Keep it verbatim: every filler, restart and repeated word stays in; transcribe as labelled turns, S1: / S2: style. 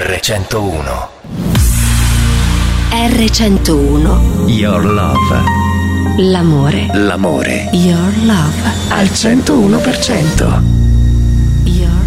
S1: erre centouno.
S2: erre centouno.
S1: Your love.
S2: L'amore.
S1: L'amore.
S2: Your love.
S1: Al centouno per cento.
S2: Your